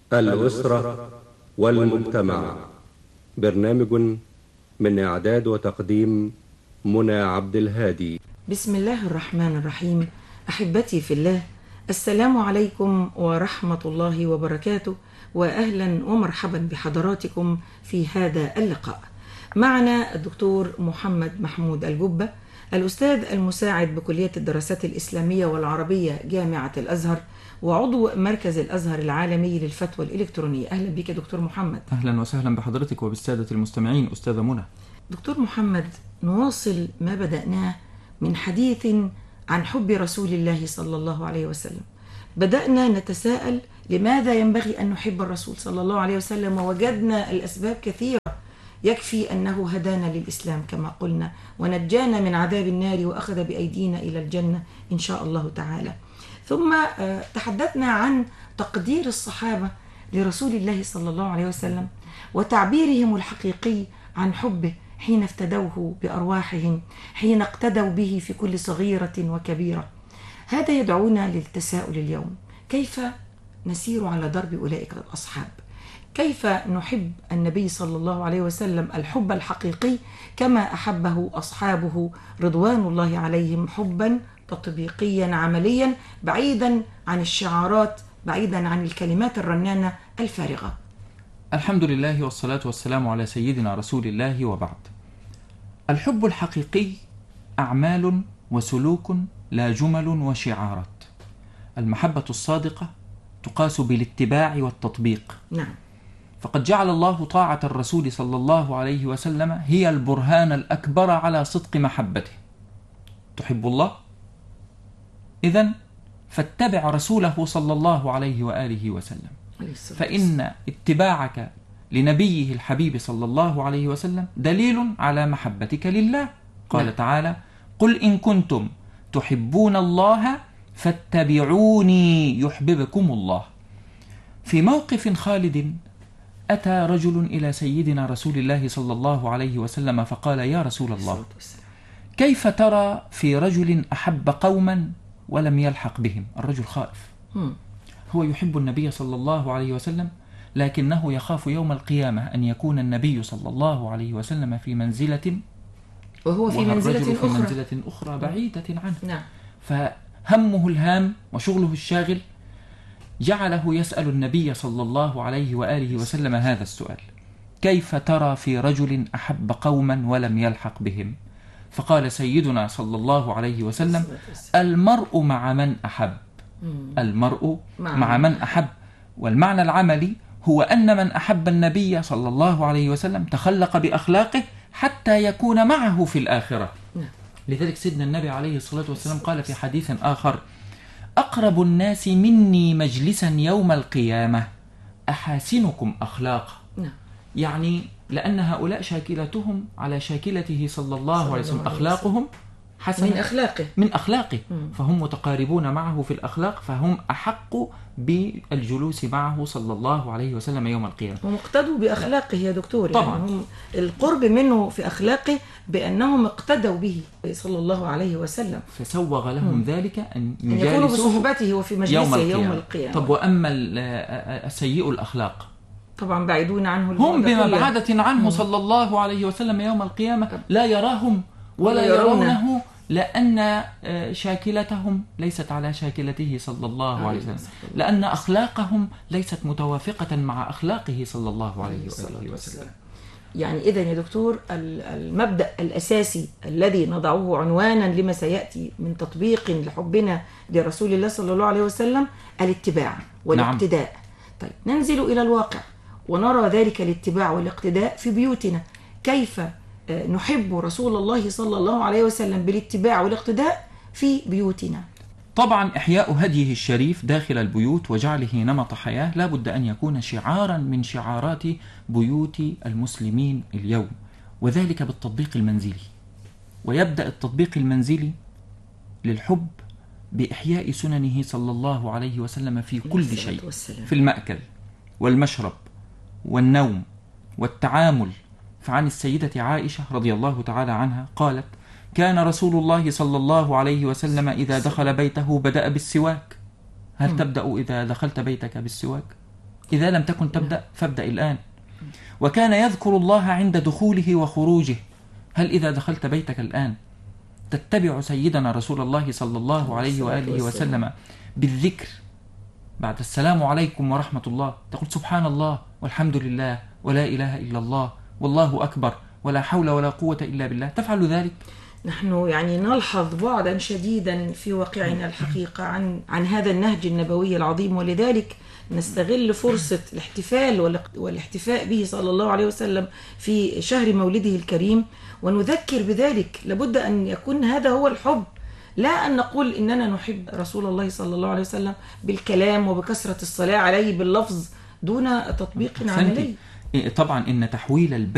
الأسرة والمجتمع. برنامج من إعداد وتقديم منى عبد الهادي. بسم الله الرحمن الرحيم. أحبتي في الله، السلام عليكم ورحمة الله وبركاته، وأهلا ومرحبا بحضراتكم في هذا اللقاء. معنا الدكتور محمد محمود الجبة، الأستاذ المساعد بكلية الدراسات الإسلامية والعربية جامعة الأزهر، وعضو مركز الأزهر العالمي للفتوى الإلكترونية. أهلا بك دكتور محمد. أهلا وسهلا بحضرتك وبالسادة المستمعين أستاذة منى. دكتور محمد، نواصل ما بدأناه من حديث عن حب رسول الله صلى الله عليه وسلم. بدأنا نتساءل لماذا ينبغي أن نحب الرسول صلى الله عليه وسلم، ووجدنا الأسباب كثيرة. يكفي أنه هدانا للإسلام كما قلنا، ونجانا من عذاب النار، وأخذ بأيدينا إلى الجنة إن شاء الله تعالى. ثم تحدثنا عن تقدير الصحابة لرسول الله صلى الله عليه وسلم، وتعبيرهم الحقيقي عن حبه حين افتدوه بأرواحهم، حين اقتدوا به في كل صغيرة وكبيرة. هذا يدعونا للتساؤل اليوم: كيف نسير على درب أولئك الأصحاب؟ كيف نحب النبي صلى الله عليه وسلم الحب الحقيقي كما أحبه أصحابه رضوان الله عليهم، حبا تطبيقيا عمليا، بعيدا عن الشعارات، بعيدا عن الكلمات الرنانة الفارغة؟ الحمد لله والصلاة والسلام على سيدنا رسول الله، وبعد. الحب الحقيقي أعمال وسلوك، لا جمل وشعارات. المحبة الصادقة تقاس بالاتباع والتطبيق. نعم. فقد جعل الله طاعة الرسول صلى الله عليه وسلم هي البرهان الأكبر على صدق محبته. تحب الله؟ إذن فاتبع رسوله صلى الله عليه وآله وسلم، فإن اتباعك لنبيه الحبيب صلى الله عليه وسلم دليل على محبتك لله. قال تعالى: قل إن كنتم تحبون الله فاتبعوني يحببكم الله. في موقف خالد أتى رجل إلى سيدنا رسول الله صلى الله عليه وسلم فقال: يا رسول الله، كيف ترى في رجل أحب قوما ولم يلحق بهم؟ الرجل خائف، هو يحب النبي صلى الله عليه وسلم، لكنه يخاف يوم القيامة أن يكون النبي صلى الله عليه وسلم في منزلة وهو في منزلة أخرى بعيدة عنه. نعم. فهمه الهام وشغله الشاغل جعله يسأل النبي صلى الله عليه وآله وسلم هذا السؤال: كيف ترى في رجل أحب قوما ولم يلحق بهم؟ فقال سيدنا صلى الله عليه وسلم: المرء مع من أحب. المرء مع من أحب. والمعنى العملي هو أن من أحب النبي صلى الله عليه وسلم تخلق بأخلاقه حتى يكون معه في الآخرة. لذلك سيدنا النبي عليه الصلاة والسلام قال في حديث آخر: أقرب الناس مني مجلسا يوم القيامة أحاسنكم أخلاقا. يعني لأن هؤلاء شاكلتهم على شاكلته صلى الله عليه وسلم، أخلاقهم حسنة من أخلاقه فهم متقاربون معه في الأخلاق، فهم أحق بالجلوس معه صلى الله عليه وسلم يوم القيامة. هم اقتدوا بأخلاقه يا دكتور. طبعا. يعني هم القرب منه في أخلاقه بأنهم اقتدوا به صلى الله عليه وسلم، فسوغ لهم ذلك أن يكونوا بصحبته وفي مجلسه يوم القيامة. طب وأما السيء الأخلاق طبعا بعيدون عنه، هم بمبعدة عنه صلى الله عليه وسلم يوم القيامة، لا يراهم ولا يرونه، لأن شاكلتهم ليست على شاكلته صلى الله عليه وسلم، لأن أخلاقهم ليست متوافقة مع أخلاقه صلى الله عليه وسلم. يعني إذن يا دكتور، المبدأ الأساسي الذي نضعه عنوانا لما سيأتي من تطبيق لحبنا لرسول الله صلى الله عليه وسلم الاتباع والاقتداء. نعم. طيب ننزل إلى الواقع ونرى ذلك الاتباع والاقتداء في بيوتنا. كيف نحب رسول الله صلى الله عليه وسلم بالاتباع والاقتداء في بيوتنا؟ طبعا إحياء هديه الشريف داخل البيوت وجعله نمط حياة لا بد أن يكون شعارا من شعارات بيوت المسلمين اليوم، وذلك بالتطبيق المنزلي. ويبدأ التطبيق المنزلي للحب بإحياء سننه صلى الله عليه وسلم في كل شيء، في المأكل والمشرب والنوم والتعامل. فعن السيدة عائشة رضي الله تعالى عنها قالت: كان رسول الله صلى الله عليه وسلم إذا دخل بيته بدأ بالسواك. هل تبدأ إذا دخلت بيتك بالسواك؟ إذا لم تكن تبدأ فابدأ الآن. وكان يذكر الله عند دخوله وخروجه. هل إذا دخلت بيتك الآن تتبع سيدنا رسول الله صلى الله عليه وآله وسلم بالذكر بعد السلام عليكم ورحمة الله تقول سبحان الله والحمد لله ولا إله إلا الله والله أكبر ولا حول ولا قوة إلا بالله؟ تفعل ذلك؟ نحن يعني نلحظ بعدا شديدا في واقعنا الحقيقة عن هذا النهج النبوي العظيم، ولذلك نستغل فرصة الاحتفال والاحتفاء به صلى الله عليه وسلم في شهر مولده الكريم ونذكر بذلك. لابد أن يكون هذا هو الحب، لا أن نقول إننا نحب رسول الله صلى الله عليه وسلم بالكلام وبكثرة الصلاة عليه باللفظ دون تطبيق عملي. طبعا إن تحويل البيت